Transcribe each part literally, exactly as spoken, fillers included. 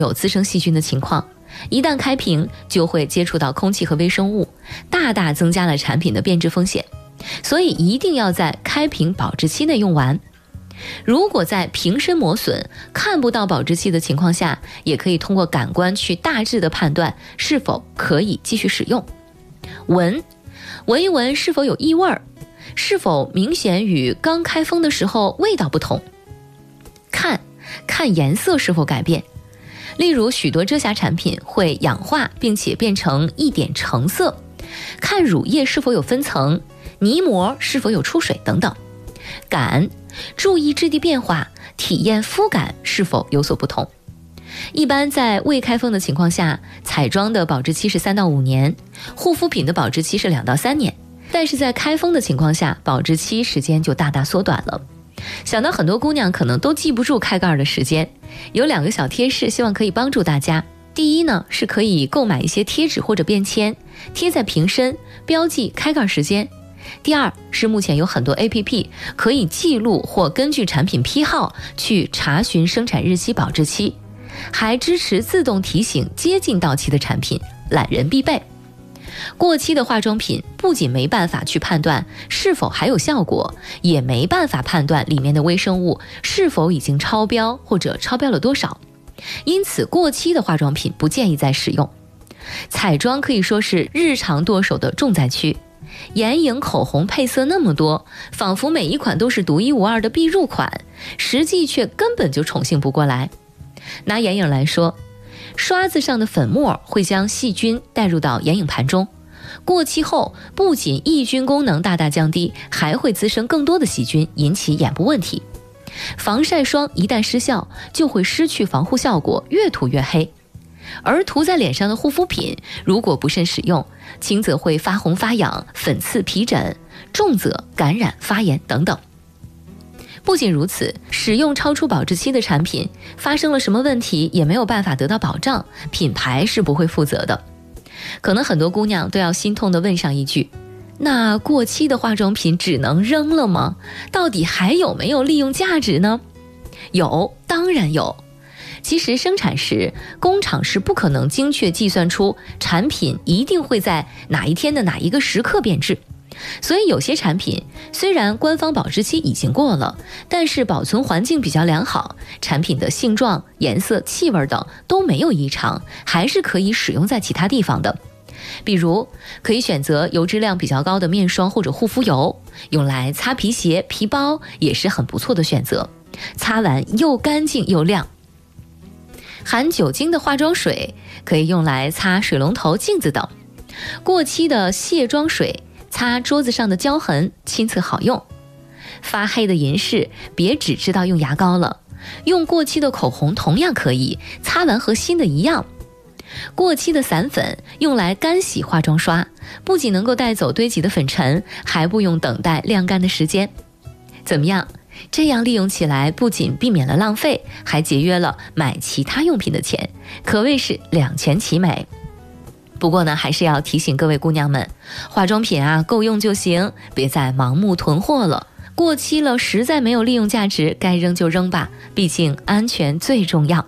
有滋生细菌的情况，一旦开瓶就会接触到空气和微生物，大大增加了产品的变质风险，所以一定要在开瓶保质期内用完。如果在瓶身磨损看不到保质期的情况下，也可以通过感官去大致的判断是否可以继续使用。闻闻一闻是否有异味，是否明显与刚开封的时候味道不同。看看颜色是否改变，例如许多遮瑕产品会氧化并且变成一点橙色，看乳液是否有分层，泥膜是否有出水等等。感注意质地变化，体验肤感是否有所不同。一般在未开封的情况下，彩妆的保质期是三到五年，护肤品的保质期是两到三年，但是在开封的情况下，保质期时间就大大缩短了。想到很多姑娘可能都记不住开盖的时间，有两个小贴士希望可以帮助大家。第一呢，是可以购买一些贴纸或者便签，贴在瓶身，标记开盖时间。第二是目前有很多 A P P 可以记录或根据产品批号去查询生产日期、保质期，还支持自动提醒接近到期的产品，懒人必备。过期的化妆品不仅没办法去判断是否还有效果，也没办法判断里面的微生物是否已经超标或者超标了多少，因此过期的化妆品不建议再使用。彩妆可以说是日常剁手的重灾区，眼影、口红配色那么多，仿佛每一款都是独一无二的必入款，实际却根本就宠幸不过来。拿眼影来说，刷子上的粉末会将细菌带入到眼影盘中，过期后不仅抑菌功能大大降低，还会滋生更多的细菌，引起眼部问题。防晒霜一旦失效，就会失去防护效果，越涂越黑。而涂在脸上的护肤品如果不慎使用，轻则会发红发痒、粉刺皮疹，重则感染发炎等等。不仅如此，使用超出保质期的产品，发生了什么问题也没有办法得到保障，品牌是不会负责的。可能很多姑娘都要心痛地问上一句，那过期的化妆品只能扔了吗？到底还有没有利用价值呢？有，当然有。其实生产时，工厂是不可能精确计算出产品一定会在哪一天的哪一个时刻变质，所以有些产品虽然官方保质期已经过了，但是保存环境比较良好，产品的性状、颜色、气味等都没有异常，还是可以使用在其他地方的。比如可以选择油脂量比较高的面霜或者护肤油，用来擦皮鞋、皮包也是很不错的选择，擦完又干净又亮。含酒精的化妆水可以用来擦水龙头、镜子等。过期的卸妆水擦桌子上的胶痕，亲测好用。发黑的银饰别只知道用牙膏了，用过期的口红同样可以，擦完和新的一样。过期的散粉用来干洗化妆刷，不仅能够带走堆积的粉尘，还不用等待晾干的时间。怎么样？这样利用起来不仅避免了浪费，还节约了买其他用品的钱，可谓是两全其美。不过呢，还是要提醒各位姑娘们，化妆品啊够用就行，别再盲目囤货了。过期了实在没有利用价值，该扔就扔吧，毕竟安全最重要。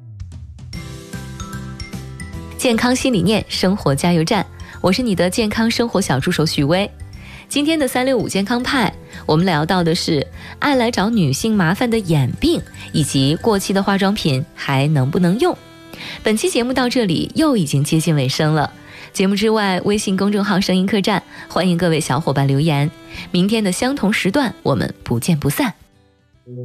健康新理念，生活加油站，我是你的健康生活小助手许薇。今天的三六五健康派，我们聊到的是爱来找女性麻烦的眼病，以及过期的化妆品还能不能用。本期节目到这里又已经接近尾声了。节目之外，微信公众号声音客栈，欢迎各位小伙伴留言。明天的相同时段，我们不见不散。